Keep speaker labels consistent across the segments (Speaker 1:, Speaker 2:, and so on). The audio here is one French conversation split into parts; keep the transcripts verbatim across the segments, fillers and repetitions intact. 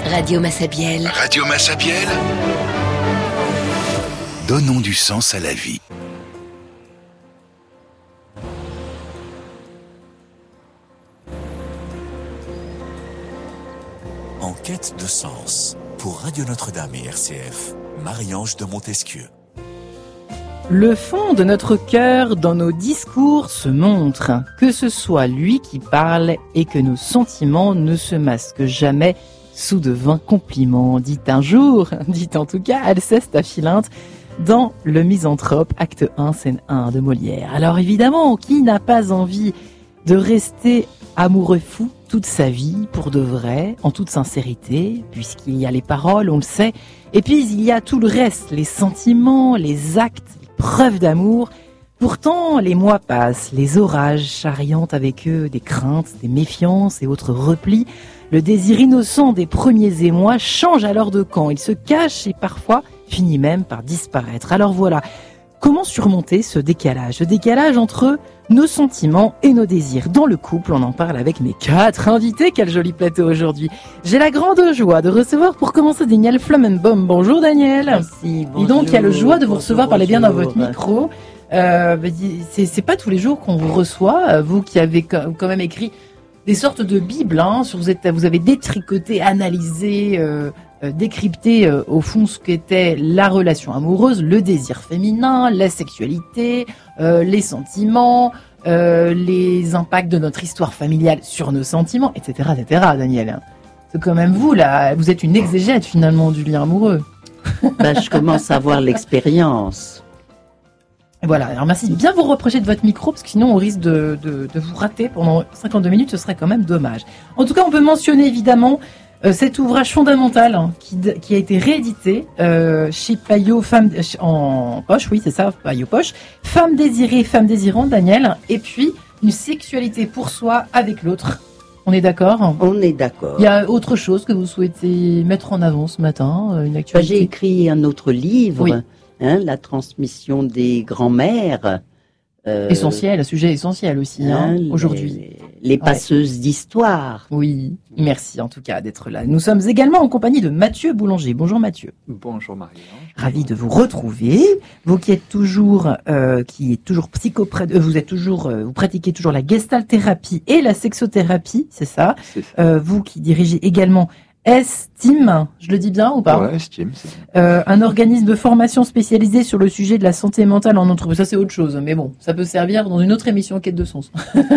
Speaker 1: Radio Massabielle.
Speaker 2: Radio Massabielle. Donnons du sens à la vie.
Speaker 3: En quête de sens, pour Radio Notre-Dame et R C F, Marie-Ange de Montesquieu.
Speaker 4: Le fond de notre cœur dans nos discours se montre, que ce soit lui qui parle et que nos sentiments ne se masquent jamais sous de vains compliments, dit un jour, dit en tout cas Alceste à Philinte, dans Le Misanthrope, acte un, scène un de Molière. Alors évidemment, qui n'a pas envie de rester amoureux fou toute sa vie, pour de vrai, en toute sincérité, puisqu'il y a les paroles, on le sait, et puis il y a tout le reste, les sentiments, les actes, preuve d'amour. Pourtant, les mois passent, les orages charriantent avec eux des craintes, des méfiances et autres replis. Le désir innocent des premiers émois change alors de camp. Il se cache et parfois finit même par disparaître. Alors voilà, comment surmonter ce décalage Ce décalage entre nos sentiments et nos désirs. Dans le couple, on en parle avec mes quatre invités. Quel joli plateau aujourd'hui. J'ai la grande joie de recevoir pour commencer Daniel Flammenbaum. Bonjour Daniel.
Speaker 5: Merci, bonjour.
Speaker 4: Et donc, il y a le joie de vous recevoir,
Speaker 5: bonjour,
Speaker 4: parlez bien dans
Speaker 5: bonjour.
Speaker 4: votre micro. Euh, c'est, c'est pas tous les jours qu'on vous reçoit, vous qui avez quand même écrit des sortes de bibles, hein, sur vous, êtes, vous avez détricoté, analysé, euh, euh, décrypté euh, au fond ce qu'était la relation amoureuse, le désir féminin, la sexualité, euh, les sentiments, euh, les impacts de notre histoire familiale sur nos sentiments, et cetera, et cetera. Daniel, c'est quand même vous là, vous êtes une exégète finalement du lien amoureux.
Speaker 5: Ben, je commence à avoir l'expérience.
Speaker 4: Voilà, alors merci de bien vous reprocher de votre micro, parce que sinon on risque de, de, de vous rater pendant cinquante-deux minutes, ce serait quand même dommage. En tout cas, on peut mentionner évidemment euh, cet ouvrage fondamental hein, qui, qui a été réédité euh, chez Payot, Femme en poche, oui c'est ça, Payot Poche, Femme désirée, femme désirante, Daniel, et puis une sexualité pour soi avec l'autre. On est d'accord ?
Speaker 5: On est d'accord.
Speaker 4: Il y a autre chose que vous souhaitez mettre en avant ce matin, une actualité ?
Speaker 5: Ben, j'ai écrit un autre livre.
Speaker 4: Oui.
Speaker 5: Hein, la transmission des grands-mères. Euh,
Speaker 4: Essentiel, un sujet essentiel aussi, hein,
Speaker 5: hein,
Speaker 4: aujourd'hui.
Speaker 5: Les, les passeuses ouais. d'histoire.
Speaker 4: Oui, merci en tout cas d'être là. Nous sommes également en compagnie de Mathieu Boulanger. Bonjour Mathieu.
Speaker 6: Bonjour Marie.
Speaker 4: Ravi de vous retrouver. Vous qui êtes toujours, euh, qui est toujours psychoprat... euh, vous êtes toujours, euh, vous pratiquez toujours la gestalt-thérapie et la sexothérapie, c'est ça.
Speaker 6: C'est ça.
Speaker 4: Euh, vous qui dirigez également Estime, je le dis bien ou pas ?
Speaker 6: Ouais, Estime, c'est bien.
Speaker 4: Euh, un organisme de formation spécialisé sur le sujet de la santé mentale en entreprise. Ça, c'est autre chose, mais bon, ça peut servir dans une autre émission Quête de sens.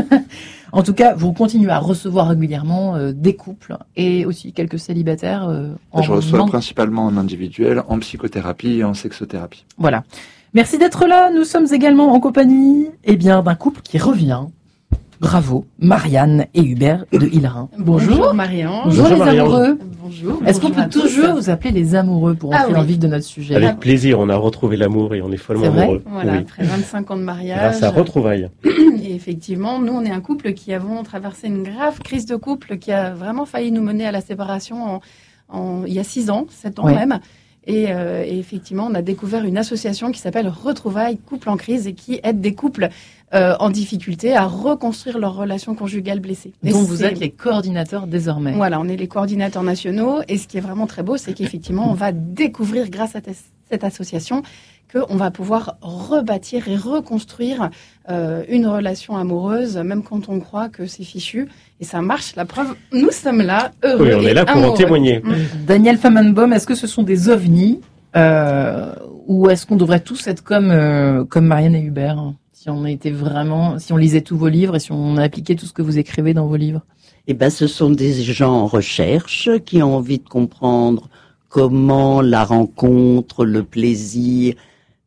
Speaker 4: En tout cas, vous continuez à recevoir régulièrement euh, des couples et aussi quelques célibataires. Euh, en
Speaker 6: Je reçois
Speaker 4: manque...
Speaker 6: principalement en individuel, en psychothérapie et en sexothérapie.
Speaker 4: Voilà. Merci d'être là. Nous sommes également en compagnie, eh bien, d'un couple qui revient. Bravo, Marianne et Hubert de Hillerin. Bonjour,
Speaker 7: Bonjour Marianne.
Speaker 4: Bonjour,
Speaker 7: Bonjour
Speaker 4: les
Speaker 7: Marianne.
Speaker 4: amoureux.
Speaker 7: Bonjour.
Speaker 4: Est-ce qu'on
Speaker 7: Bonjour
Speaker 4: peut
Speaker 7: à
Speaker 4: toujours
Speaker 7: tous.
Speaker 4: vous appeler les amoureux pour
Speaker 7: Ah
Speaker 4: entrer
Speaker 7: oui.
Speaker 4: dans le vif de notre sujet ?
Speaker 8: Avec plaisir, on a retrouvé l'amour et on est follement
Speaker 4: C'est vrai
Speaker 8: amoureux.
Speaker 7: Voilà,
Speaker 8: Oui.
Speaker 7: après vingt-cinq ans de mariage.
Speaker 8: Grâce à retrouvailles.
Speaker 7: Et effectivement, nous, on est un couple qui avons traversé une grave crise de couple qui a vraiment failli nous mener à la séparation en, en, il y a six ans, sept ans
Speaker 4: Ouais.
Speaker 7: même. Et, euh, et effectivement, on a découvert une association qui s'appelle Retrouvailles Couple en crise et qui aide des couples euh, en difficulté à reconstruire leur relation conjugale blessée. Et
Speaker 4: dont vous
Speaker 7: c'est-
Speaker 4: êtes les coordinateurs désormais.
Speaker 7: Voilà, on est les coordinateurs nationaux et ce qui est vraiment très beau, c'est qu'effectivement, on va découvrir grâce à tes- cette association qu'on va pouvoir rebâtir et reconstruire euh, une relation amoureuse, même quand on croit que c'est fichu. Et ça marche, la preuve, nous sommes là, heureux
Speaker 8: Oui, on
Speaker 7: et
Speaker 8: est là pour en
Speaker 7: amoureux.
Speaker 8: témoigner.
Speaker 7: Mm.
Speaker 4: Daniel Flammenbaum, est-ce que ce sont des ovnis euh, ou est-ce qu'on devrait tous être comme euh, comme Marianne et Hubert hein, si on était vraiment, si on lisait tous vos livres et si on appliquait tout ce que vous écrivez dans vos livres?
Speaker 5: Eh ben, ce sont des gens en recherche qui ont envie de comprendre comment la rencontre, le plaisir,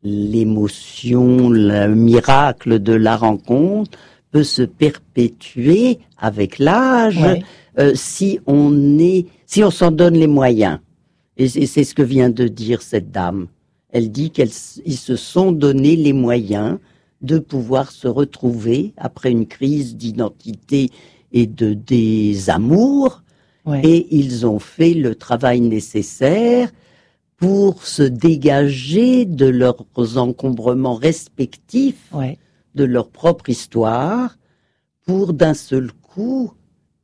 Speaker 5: l'émotion, le miracle de la rencontre peut se perpétuer avec l'âge
Speaker 4: Ouais.
Speaker 5: euh, si on est, si on s'en donne les moyens. Et c'est c'est ce que vient de dire cette dame. Elle dit qu'ils se sont donné les moyens de pouvoir se retrouver après une crise d'identité et de désamour,
Speaker 4: Ouais.
Speaker 5: et ils ont fait le travail nécessaire pour se dégager de leurs encombrements respectifs,
Speaker 4: Ouais.
Speaker 5: de leur propre histoire, pour d'un seul coup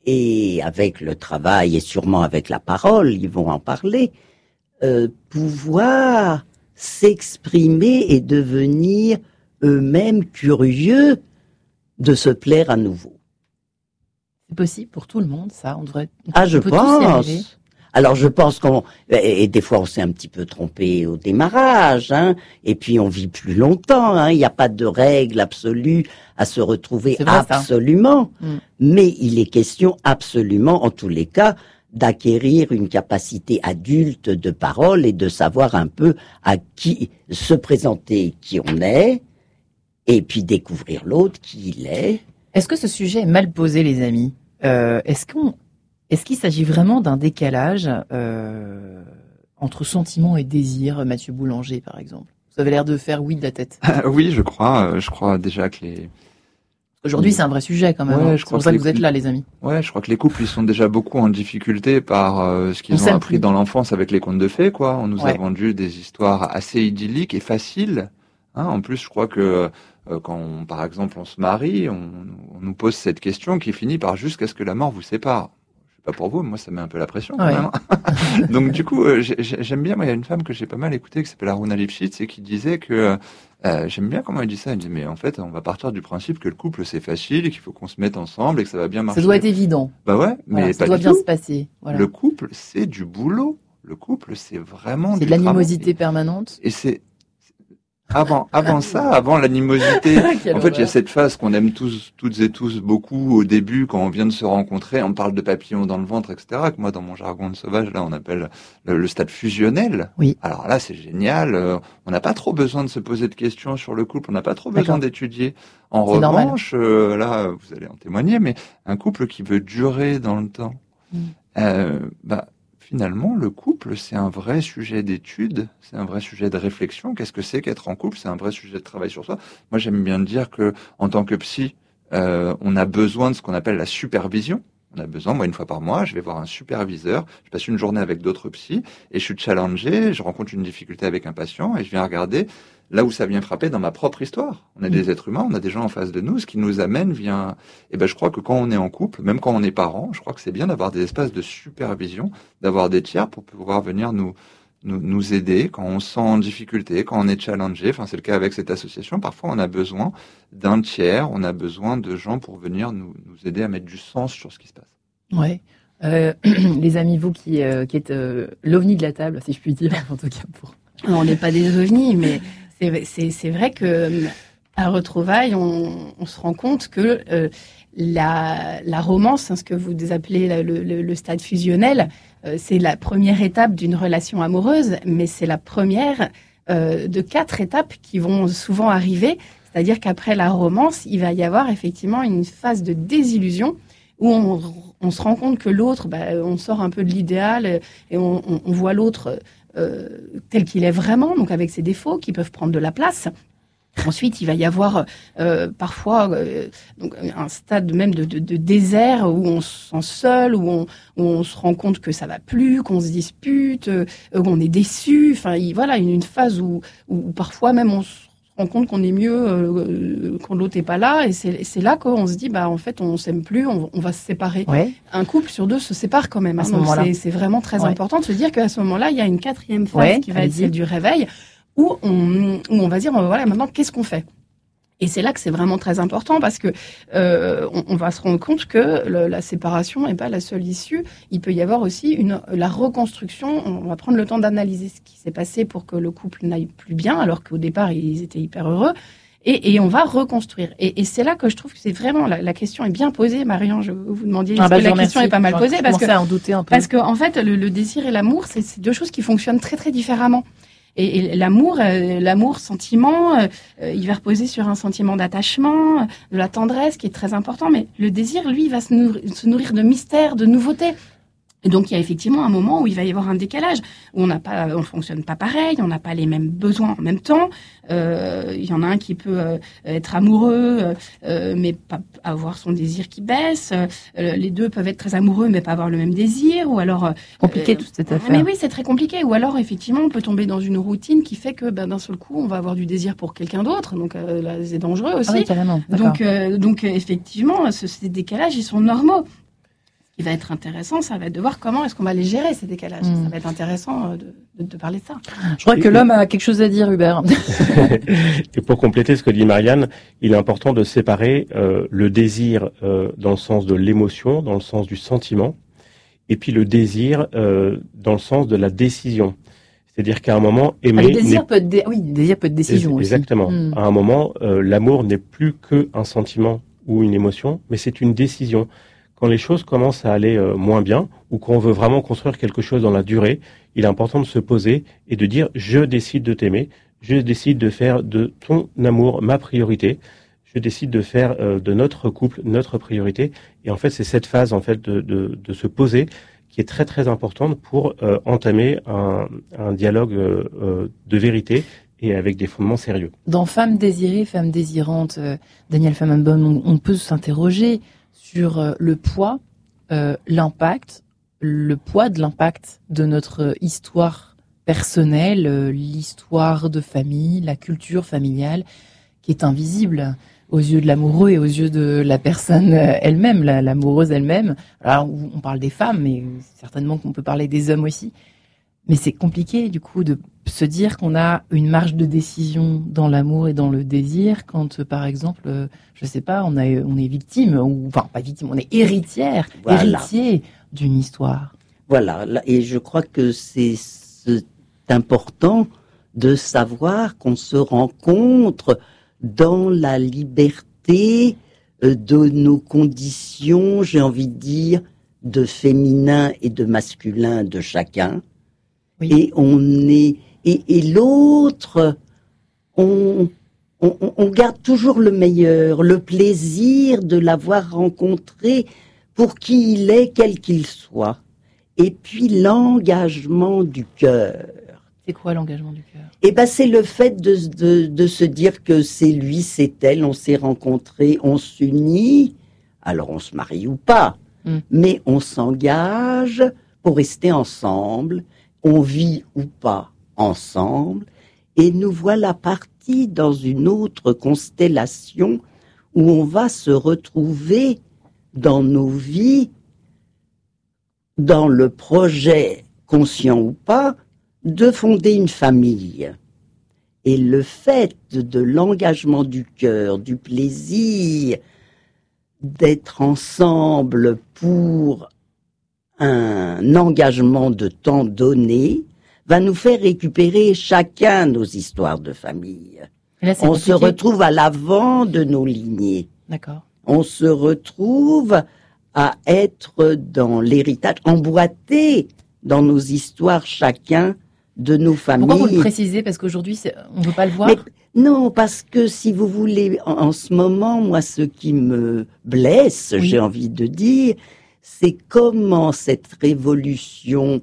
Speaker 5: et avec le travail et sûrement avec la parole, ils vont en parler, euh, pouvoir s'exprimer et devenir eux-mêmes curieux de se plaire à nouveau.
Speaker 4: C'est possible pour tout le monde, ça. On devrait. On
Speaker 5: Ah, je
Speaker 4: peut tous y arriver.
Speaker 5: pense. Alors, je pense qu'on et, et des fois on s'est un petit peu trompé au démarrage, hein. Et puis on vit plus longtemps. Hein. Il n'y a pas de règle absolue à se retrouver
Speaker 4: C'est vrai, ça.
Speaker 5: absolument.
Speaker 4: Mm.
Speaker 5: Mais il est question absolument, en tous les cas, d'acquérir une capacité adulte de parole et de savoir un peu à qui se présenter, qui on est, et puis découvrir l'autre, qui il est.
Speaker 4: Est-ce que ce sujet est mal posé, les amis? euh, Est-ce qu'on, est-ce qu'il s'agit vraiment d'un décalage euh, entre sentiment et désir, Mathieu Boulanger, par exemple? Vous avez l'air de faire oui de la tête.
Speaker 6: oui, je crois. euh, Je crois déjà que les.
Speaker 4: Aujourd'hui,
Speaker 6: Oui.
Speaker 4: c'est un vrai sujet quand même.
Speaker 6: Ouais,
Speaker 4: hein.
Speaker 6: je
Speaker 4: C'est
Speaker 6: crois
Speaker 4: pour ça
Speaker 6: que
Speaker 4: que vous
Speaker 6: les-
Speaker 4: êtes là, les amis.
Speaker 6: Ouais, je crois que les couples, ils sont déjà beaucoup en difficulté par euh, ce qu'ils
Speaker 4: On
Speaker 6: ont
Speaker 4: s'aime
Speaker 6: appris
Speaker 4: plus.
Speaker 6: dans l'enfance avec les contes de fées, quoi. On nous a
Speaker 4: Ouais.
Speaker 6: vendu des histoires assez idylliques et faciles. Hein, en plus, je crois que euh, quand, on- par exemple, on se marie, on, on nous pose cette question qui finit par jusqu'à ce que la mort vous sépare. Je sais pas pour vous, mais moi, ça met un peu la pression quand
Speaker 4: Ouais.
Speaker 6: même. hein. Donc, du coup, euh, j'ai- j'ai- j'aime bien. Moi, il y a une femme que j'ai pas mal écoutée qui s'appelle Aruna Lipschitz et qui disait que euh, j'aime bien comment elle dit ça. Elle dit mais en fait, on va partir du principe que le couple c'est facile et qu'il faut qu'on se mette ensemble et que ça va bien marcher.
Speaker 4: Ça doit être évident.
Speaker 6: Bah ouais, mais
Speaker 4: Voilà, ça
Speaker 6: pas
Speaker 4: doit
Speaker 6: du
Speaker 4: bien
Speaker 6: tout.
Speaker 4: se passer. Voilà.
Speaker 6: Le couple, c'est du boulot. Le couple, c'est vraiment
Speaker 4: C'est
Speaker 6: du
Speaker 4: de l'animosité
Speaker 6: travail.
Speaker 4: permanente.
Speaker 6: Et c'est avant, avant ça, avant l'animosité.
Speaker 4: Quelle
Speaker 6: En fait, il y a
Speaker 4: horreur.
Speaker 6: cette phase qu'on aime tous, toutes et tous beaucoup au début quand on vient de se rencontrer. On parle de papillons dans le ventre, et cetera. Que moi, dans mon jargon de sauvage, là, on appelle le, le stade fusionnel.
Speaker 4: Oui.
Speaker 6: Alors là, c'est génial. Euh, on n'a pas trop besoin de se poser de questions sur le couple. On n'a pas trop
Speaker 4: D'accord.
Speaker 6: besoin d'étudier. En
Speaker 4: C'est normal.
Speaker 6: revanche, euh, là, vous allez en témoigner, mais un couple qui veut durer dans le temps,
Speaker 4: Mm.
Speaker 6: euh, bah, finalement, le couple, c'est un vrai sujet d'étude, c'est un vrai sujet de réflexion. Qu'est-ce que c'est qu'être en couple? C'est un vrai sujet de travail sur soi. Moi, j'aime bien dire que, en tant que psy, euh, on a besoin de ce qu'on appelle la supervision. On a besoin, moi, une fois par mois, je vais voir un superviseur, je passe une journée avec d'autres psys, et je suis challengé, je rencontre une difficulté avec un patient, et je viens regarder là où ça vient frapper dans ma propre histoire. On a des êtres humains, on a des gens en face de nous, ce qui nous amène vient... Et ben, je crois que quand on est en couple, même quand on est parent, je crois que c'est bien d'avoir des espaces de supervision, d'avoir des tiers pour pouvoir venir nous, nous, nous aider quand on se sent en difficulté, quand on est challengé. Enfin, c'est le cas avec cette association. Parfois, on a besoin d'un tiers, on a besoin de gens pour venir nous, nous aider à mettre du sens sur ce qui se passe.
Speaker 4: Ouais. Euh, les amis, vous qui, euh, qui êtes euh, l'ovni de la table, si je puis dire, en tout cas pour.
Speaker 7: Alors, on n'est pas des ovnis, mais c'est, c'est, c'est vrai que à retrouvailles, on, on se rend compte que euh, la, la romance, hein, ce que vous appelez la- le, le, le stade fusionnel, euh, c'est la première étape d'une relation amoureuse, mais c'est la première euh, de quatre étapes qui vont souvent arriver. C'est-à-dire qu'après la romance, il va y avoir effectivement une phase de désillusion où on, on se rend compte que l'autre, bah, on sort un peu de l'idéal et on, on, on voit l'autre euh, tel qu'il est vraiment, donc avec ses défauts qui peuvent prendre de la place. Ensuite, il va y avoir euh, parfois euh, donc un stade même de, de, de désert où on se sent seul, où on, où on se rend compte que ça va plus, qu'on se dispute, euh, où on est déçu. Enfin, il, voilà, une, une phase où, où parfois même on se rend compte qu'on est mieux euh, quand l'autre est pas là, et c'est, c'est là qu'on se dit, bah en fait, on s'aime plus, on, on va se séparer.
Speaker 4: Ouais.
Speaker 7: Un couple sur deux se sépare quand même.
Speaker 4: À
Speaker 7: Hein,
Speaker 4: ce
Speaker 7: donc
Speaker 4: moment-là.
Speaker 7: c'est, c'est vraiment très
Speaker 4: Ouais.
Speaker 7: important de se dire qu'à ce moment-là, il y a une quatrième phase
Speaker 4: Ouais,
Speaker 7: qui va être
Speaker 4: allez-y.
Speaker 7: celle du réveil, où on, où on va dire, voilà, maintenant, qu'est-ce qu'on fait? Et c'est là que c'est vraiment très important parce que euh, on, on va se rendre compte que le, la séparation n'est pas la seule issue. Il peut y avoir aussi une, la reconstruction. On va prendre le temps d'analyser ce qui s'est passé pour que le couple n'aille plus bien, alors qu'au départ, ils étaient hyper heureux. Et, et on va reconstruire. Et, et c'est là que je trouve que c'est vraiment, la, la question est bien posée. Marianne, je vous demandiez,
Speaker 4: Ah
Speaker 7: est-ce
Speaker 4: bah,
Speaker 7: que
Speaker 4: je
Speaker 7: la
Speaker 4: vous
Speaker 7: question
Speaker 4: remercie.
Speaker 7: est pas mal
Speaker 4: Je
Speaker 7: posée? Parce que
Speaker 4: commençais à en douter un peu.
Speaker 7: parce que en fait, le, le désir et l'amour, c'est, c'est deux choses qui fonctionnent très très différemment. Et, et l'amour, euh, l'amour, sentiment, euh, euh, il va reposer sur un sentiment d'attachement, euh, de la tendresse, qui est très important. Mais le désir, lui, il va se nourrir, se nourrir de mystère, de nouveautés. Et donc, il y a effectivement un moment où il va y avoir un décalage, où on n'a pas, on fonctionne pas pareil, on n'a pas les mêmes besoins en même temps. Euh, il y en a un qui peut euh, être amoureux, euh, mais pas avoir son désir qui baisse. Euh, les deux peuvent être très amoureux, mais pas avoir le même désir. Ou alors, euh,
Speaker 4: Compliqué
Speaker 7: euh,
Speaker 4: toute cette affaire.
Speaker 7: mais oui, c'est très compliqué. Ou alors, effectivement, on peut tomber dans une routine qui fait que, ben, d'un seul coup, on va avoir du désir pour quelqu'un d'autre. Donc, euh, là, c'est dangereux aussi.
Speaker 4: Ah oui, carrément. D'accord.
Speaker 7: Donc, euh, donc, euh, effectivement, ce, ces décalages, ils sont normaux. Ce qui va être intéressant, ça va être de voir comment est-ce qu'on va les gérer, ces décalages.
Speaker 4: Mm.
Speaker 7: Ça va être intéressant euh, de, de, de parler de ça.
Speaker 4: Je crois que l'homme a quelque chose à dire, Hubert.
Speaker 8: Et pour compléter ce que dit Marianne, il est important de séparer euh, le désir euh, dans le sens de l'émotion, dans le sens du sentiment, et puis le désir euh, dans le sens de la décision. C'est-à-dire qu'à un moment, aimer...
Speaker 4: Ah, le désir
Speaker 8: n'est-
Speaker 4: peut être, dé- oui, le désir peut être décision aussi.
Speaker 8: Exactement.
Speaker 4: Mm.
Speaker 8: À un moment, euh, l'amour n'est plus qu'un sentiment ou une émotion, mais c'est une décision. Quand les choses commencent à aller euh, moins bien, ou qu'on veut vraiment construire quelque chose dans la durée, il est important de se poser et de dire « je décide de t'aimer, je décide de faire de ton amour ma priorité, je décide de faire euh, de notre couple notre priorité ». Et en fait, c'est cette phase en fait de, de, de se poser qui est très très importante pour euh, entamer un, un dialogue euh, euh, de vérité et avec des fondements sérieux.
Speaker 4: Dans Femmes désirées, Femmes désirantes, euh, Daniel Fammenbaum, on, on peut s'interroger sur euh, le poids, euh, l'impact, le poids de l'impact de notre euh, histoire personnelle, euh, l'histoire de famille, la culture familiale, qui est invisible aux yeux de l'amoureux et aux yeux de la personne euh, elle-même, la- l'amoureuse elle-même. Alors, on on parle des femmes, mais certainement qu'on peut parler des hommes aussi. Mais c'est compliqué, du coup, de se dire qu'on a une marge de décision dans l'amour et dans le désir quand, euh, par exemple, euh, je sais pas, on, a, on est victime, ou enfin, pas victime, on est héritière,
Speaker 5: Voilà.
Speaker 4: héritier d'une histoire.
Speaker 5: Voilà, là, et je crois que c'est c'est important de savoir qu'on se rencontre dans la liberté euh, de nos conditions, j'ai envie de dire, de féminin et de masculin de chacun.
Speaker 4: Oui.
Speaker 5: Et on est et, et l'autre, on, on, on garde toujours le meilleur, le plaisir de l'avoir rencontré pour qui il est, quel qu'il soit. Et puis l'engagement du cœur.
Speaker 4: C'est quoi l'engagement du cœur?
Speaker 5: Eh ben, c'est le fait de, de, de se dire que c'est lui, c'est elle, on s'est rencontrés, on s'unit, alors on se marie ou pas,
Speaker 4: Mm.
Speaker 5: mais on s'engage pour rester ensemble, on vit ou pas ensemble, et nous voilà partis dans une autre constellation où on va se retrouver dans nos vies, dans le projet, conscient ou pas, de fonder une famille. Et le fait de l'engagement du cœur, du plaisir d'être ensemble pour un engagement de temps donné, va nous faire récupérer chacun nos histoires de famille.
Speaker 4: Et là, c'est
Speaker 5: On se
Speaker 4: compliqué.
Speaker 5: retrouve à l'avant de nos lignées.
Speaker 4: D'accord.
Speaker 5: On se retrouve à être dans l'héritage, emboîté dans nos histoires chacun de nos familles.
Speaker 4: Pourquoi vous le précisez? Parce qu'aujourd'hui, c'est- on ne veut pas le voir.
Speaker 5: Mais non, parce que si vous voulez, en, en ce moment, moi, ce qui me blesse,
Speaker 4: Oui.
Speaker 5: j'ai envie de dire, c'est comment cette révolution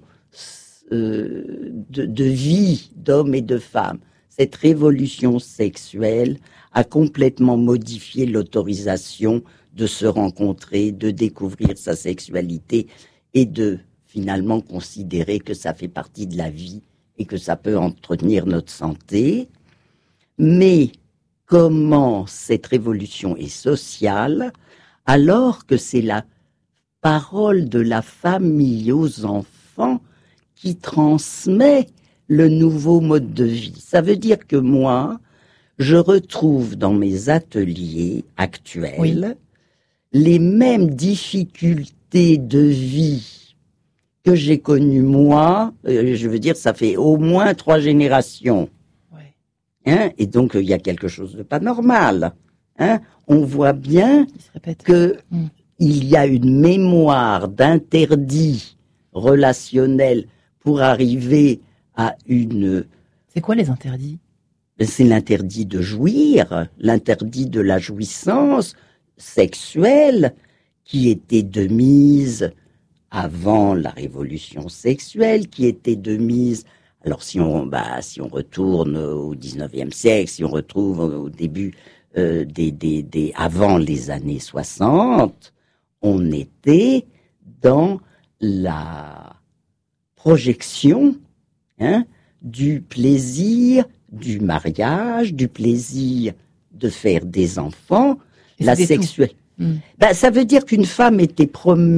Speaker 5: euh, de, de vie d'hommes et de femmes, cette révolution sexuelle a complètement modifié l'autorisation de se rencontrer, de découvrir sa sexualité et de finalement considérer que ça fait partie de la vie et que ça peut entretenir notre santé. Mais comment cette révolution est sociale alors que c'est la parole de la famille aux enfants qui transmet le nouveau mode de vie. Ça veut dire que moi, je retrouve dans mes ateliers actuels
Speaker 4: Oui.
Speaker 5: les mêmes difficultés de vie que j'ai connues moi. Euh, je veux dire, ça fait au moins trois générations.
Speaker 4: Ouais.
Speaker 5: Hein, et donc, il y a quelque chose de pas normal. Hein. On voit bien
Speaker 4: Il se répète.
Speaker 5: que
Speaker 4: Mm.
Speaker 5: il y a une mémoire d'interdits relationnels pour arriver à une...
Speaker 4: C'est quoi les interdits?
Speaker 5: C'est l'interdit de jouir, l'interdit de la jouissance sexuelle qui était de mise avant la révolution sexuelle, qui était de mise... Alors si on, bah, si on retourne au dix-neuvième siècle, si on retrouve au début euh, des, des, des, avant les années soixante, on était dans la projection hein, du plaisir du mariage, du plaisir de faire des enfants,
Speaker 4: Et
Speaker 5: la
Speaker 4: c'était tout.
Speaker 5: sexualité.
Speaker 4: Mm.
Speaker 5: Ben, ça veut dire qu'une femme était, prom-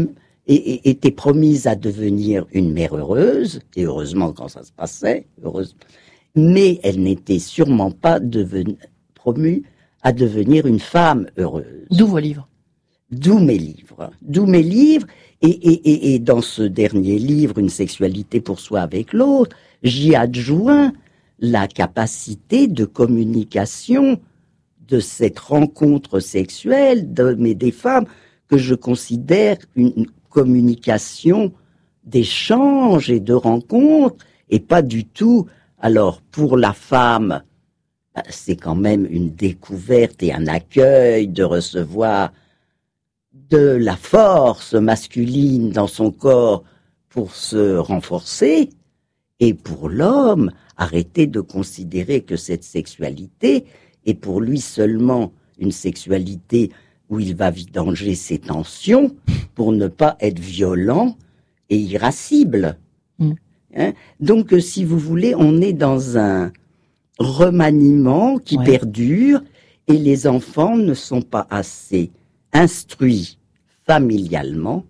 Speaker 5: et, et, était promise à devenir une mère heureuse, et heureusement quand ça se passait, heureusement, mais elle n'était sûrement pas devenue, promue à devenir une femme heureuse.
Speaker 4: D'où vos livres.
Speaker 5: D'où mes livres. D'où mes livres, et, et, et, et dans ce dernier livre, Une sexualité pour soi avec l'autre, j'y adjoins la capacité de communication de cette rencontre sexuelle d'hommes et des femmes que je considère une communication d'échange et de rencontre, et pas du tout. Alors, pour la femme, c'est quand même une découverte et un accueil de recevoir de la force masculine dans son corps pour se renforcer. Et pour l'homme, arrêter de considérer que cette sexualité est pour lui seulement une sexualité où il va vidanger ses tensions pour ne pas être violent et irascible. Mm. Hein? Donc, si vous voulez, on est dans un remaniement qui ouais. perdure, et les enfants ne sont pas assez instruits familialement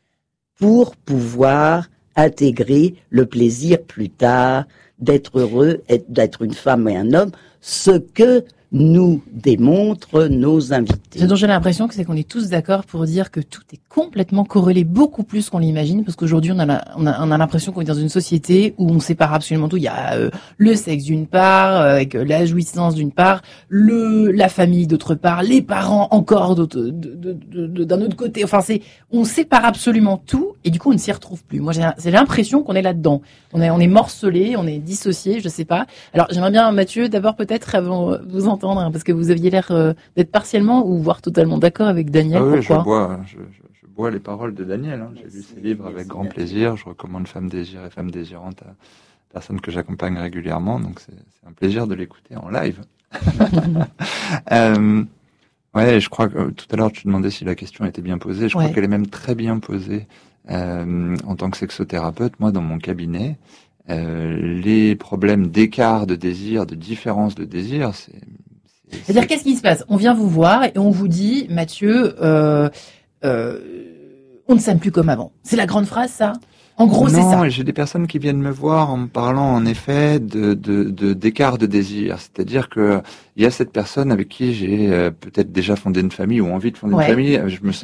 Speaker 5: pour pouvoir intégrer le plaisir plus tard d'être heureux, d'être une femme et un homme, ce que nous démontrent nos invités.
Speaker 4: Ce dont j'ai l'impression que c'est qu'on est tous d'accord pour dire que tout est complètement corrélé, beaucoup plus qu'on l'imagine, parce qu'aujourd'hui on a, la, on a, on a l'impression qu'on est dans une société où on sépare absolument tout. Il y a euh, le sexe d'une part, euh, avec la jouissance d'une part, le la famille d'autre part, les parents encore d'autre, de, de, de, de, d'un autre côté. Enfin, c'est on sépare absolument tout et du coup on ne s'y retrouve plus. Moi j'ai, j'ai l'impression qu'on est là-dedans. On est on est morcelé, on est dissocié, je sais pas. Alors j'aimerais bien Mathieu d'abord peut-être avant vous entendre. Parce que vous aviez l'air euh, d'être partiellement ou voire totalement d'accord avec Daniel.
Speaker 6: Ah oui,
Speaker 4: pourquoi
Speaker 6: je bois, je, je, je bois les paroles de Daniel. Hein. J'ai lu ses livres avec grand plaisir. Je recommande Femme désir et Femme désirante à personnes que j'accompagne régulièrement. Donc c'est, c'est un plaisir de l'écouter en live. euh, ouais, je crois que tout à l'heure tu demandais si la question était bien posée. Je
Speaker 4: ouais.
Speaker 6: crois qu'elle est même très bien posée euh, en tant que sexothérapeute. Moi, dans mon cabinet, euh, les problèmes d'écart de désir, de différence de désir, c'est
Speaker 4: C'est-à-dire, qu'est-ce qui se passe? On vient vous voir et on vous dit, Mathieu, euh, euh, on ne s'aime plus comme avant. C'est la grande phrase, ça? En gros,
Speaker 6: non,
Speaker 4: c'est ça.
Speaker 6: Non, j'ai des personnes qui viennent me voir en me parlant, en effet, de, de, de, d'écart de désir. C'est-à-dire que il y a cette personne avec qui j'ai euh, peut-être déjà fondé une famille ou envie de fonder
Speaker 4: ouais.
Speaker 6: une famille. Je me